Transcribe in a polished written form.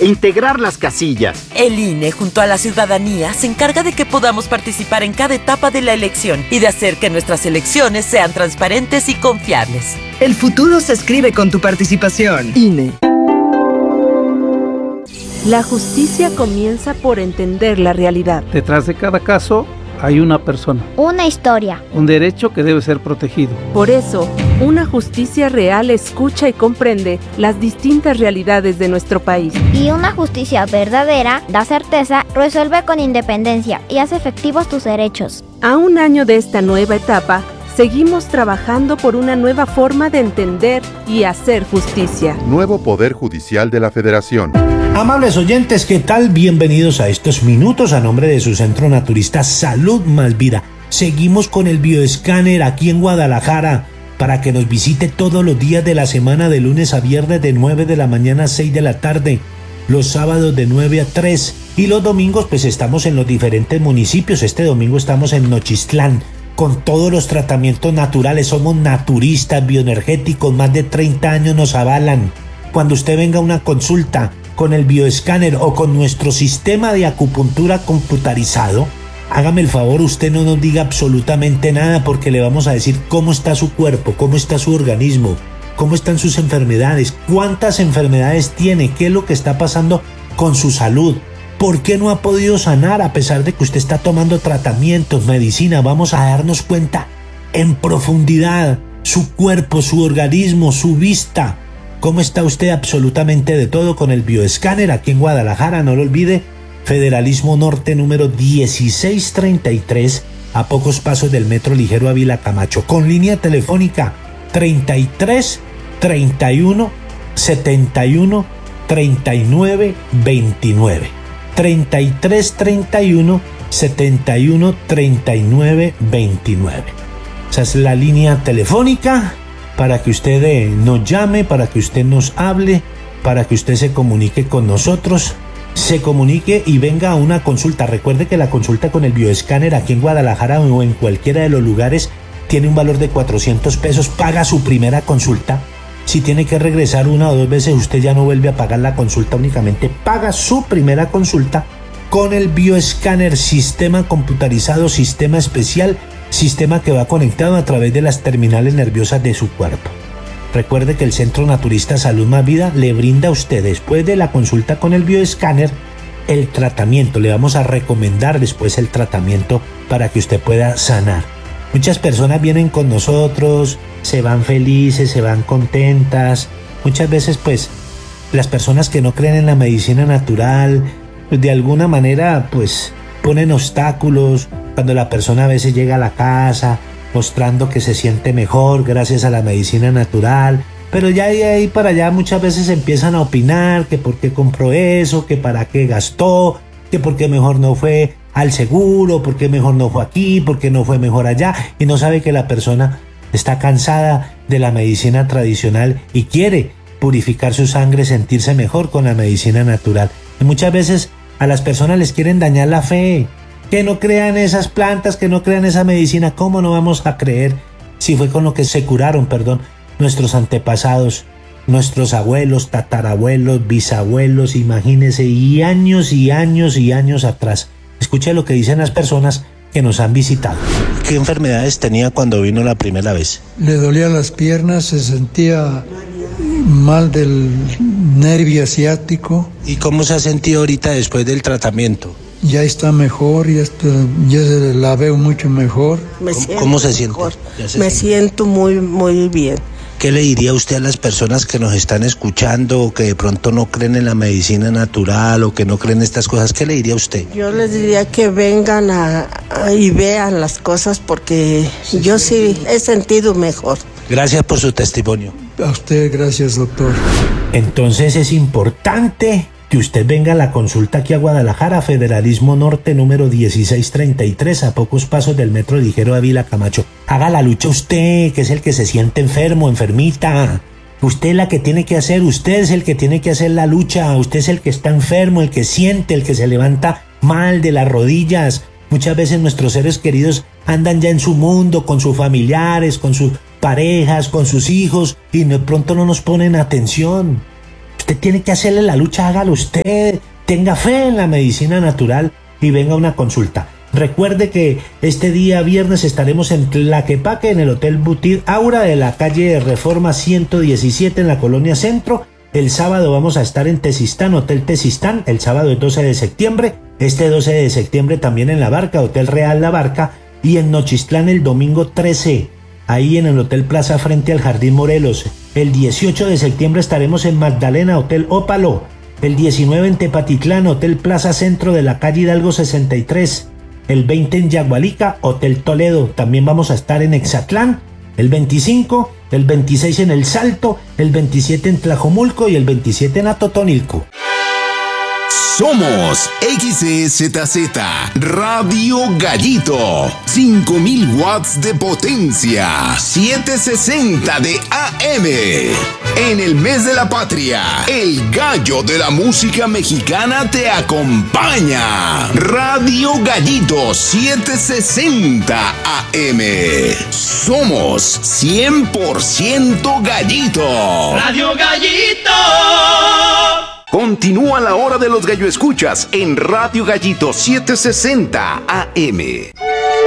e integrar las casillas. El INE, junto a la ciudadanía, se encarga de que podamos participar en cada etapa de la elección y de hacer que nuestras elecciones sean transparentes y confiables. El futuro se escribe con tu participación. INE. La justicia comienza por entender la realidad. Detrás de cada caso hay una persona, una historia, un derecho que debe ser protegido. Por eso, una justicia real escucha y comprende las distintas realidades de nuestro país. Y una justicia verdadera da certeza, resuelve con independencia y hace efectivos tus derechos. A un año de esta nueva etapa, seguimos trabajando por una nueva forma de entender y hacer justicia. Nuevo Poder Judicial de la Federación. Amables oyentes, ¿qué tal? Bienvenidos a estos minutos a nombre de su centro naturista Salud Más Vida. Seguimos con el bioescáner aquí en Guadalajara para que nos visite todos los días de la semana, de lunes a viernes de 9 de la mañana a 6 de la tarde, los sábados de 9 a 3 y los domingos pues estamos en los diferentes municipios. Este domingo estamos en Nochistlán con todos los tratamientos naturales, somos naturistas, bioenergéticos, más de 30 años nos avalan. Cuando usted venga a una consulta con el bioescáner o con nuestro sistema de acupuntura computarizado, hágame el favor, usted no nos diga absolutamente nada porque le vamos a decir cómo está su cuerpo, cómo está su organismo, cómo están sus enfermedades, cuántas enfermedades tiene, qué es lo que está pasando con su salud, por qué no ha podido sanar a pesar de que usted está tomando tratamientos, medicina. Vamos a darnos cuenta en profundidad su cuerpo, su organismo, su vista. ¿Cómo está usted? Absolutamente de todo con el bioescáner aquí en Guadalajara, no lo olvide, Federalismo Norte número 1633, a pocos pasos del Metro Ligero Ávila Camacho, con línea telefónica 33 31 71 39 29. 33 31 71 39 29. Esa es la línea telefónica para que usted nos llame, para que usted nos hable, para que usted se comunique con nosotros, se comunique y venga a una consulta. Recuerde que la consulta con el bioescáner aquí en Guadalajara o en cualquiera de los lugares tiene un valor de 400 pesos, paga su primera consulta. Si tiene que regresar una o dos veces, usted ya no vuelve a pagar la consulta, únicamente paga su primera consulta con el bioescáner, sistema computarizado, sistema especial, sistema que va conectado a través de las terminales nerviosas de su cuerpo. Recuerde que el Centro Naturista Salud Más Vida le brinda a usted, después de la consulta con el bioescáner, el tratamiento. Le vamos a recomendar después el tratamiento para que usted pueda sanar. Muchas personas vienen con nosotros, se van felices, se van contentas. Muchas veces pues las personas que no creen en la medicina natural, pues, de alguna manera pues ponen obstáculos cuando la persona a veces llega a la casa mostrando que se siente mejor gracias a la medicina natural, pero ya de ahí para allá muchas veces empiezan a opinar que por qué compró eso, que para qué gastó, que por qué mejor no fue al seguro, por qué mejor no fue aquí, por qué no fue mejor allá, y no sabe que la persona está cansada de la medicina tradicional y quiere purificar su sangre, sentirse mejor con la medicina natural. Y muchas veces a las personas les quieren dañar la fe, que no crean esas plantas, que no crean esa medicina. ¿Cómo no vamos a creer si fue con lo que se curaron, nuestros antepasados, nuestros abuelos, tatarabuelos, bisabuelos, imagínense, y años y años y años atrás? Escuche lo que dicen las personas que nos han visitado. ¿Qué enfermedades tenía cuando vino la primera vez? Le dolían las piernas, se sentía mal del nervio asiático. ¿Y cómo se ha sentido ahorita después del tratamiento? Ya está mejor, ya la veo mucho mejor. ¿Cómo se siente? Me siento muy bien. ¿Qué le diría usted a las personas que nos están escuchando o que de pronto no creen en la medicina natural o que no creen estas cosas? ¿Qué le diría usted? Yo les diría que vengan y vean las cosas porque yo sí he sentido mejor. Gracias por su testimonio. A usted, gracias, doctor. Entonces es importante que usted venga a la consulta aquí a Guadalajara, Federalismo Norte número 1633, a pocos pasos del Metro Ligero Ávila Camacho. Haga la lucha usted, que es el que se siente enfermo, enfermita. Usted es la que tiene que hacer, usted es el que tiene que hacer la lucha, usted es el que está enfermo, el que siente, el que se levanta mal de las rodillas. Muchas veces nuestros seres queridos andan ya en su mundo, con sus familiares, con sus parejas, con sus hijos, y de pronto no nos ponen atención. Usted tiene que hacerle la lucha, hágalo usted. Tenga fe en la medicina natural y venga a una consulta. Recuerde que este día viernes estaremos en Tlaquepaque, en el Hotel Butir Aura de la calle Reforma 117 en la Colonia Centro. El sábado vamos a estar en Tezistán, Hotel Tezistán, el sábado es 12 de septiembre. Este 12 de septiembre también en La Barca, Hotel Real La Barca. Y en Nochistlán el domingo 13, ahí en el Hotel Plaza frente al Jardín Morelos. El 18 de septiembre estaremos en Magdalena, Hotel Ópalo. El 19 en Tepatitlán, Hotel Plaza Centro de la calle Hidalgo 63. El 20 en Yagualica, Hotel Toledo. También vamos a estar en Exatlán. El 25, el 26 en El Salto, el 27 en Tlajomulco y el 27 en Atotonilco. Somos XEZZ Radio Gallito, 5000 watts de potencia, 760 de AM. En el mes de la patria, el gallo de la música mexicana te acompaña. Radio Gallito 760 AM. Somos 100% gallito. Radio Gallito. Continúa la hora de los gallo escuchas en Radio Gallito 760 AM.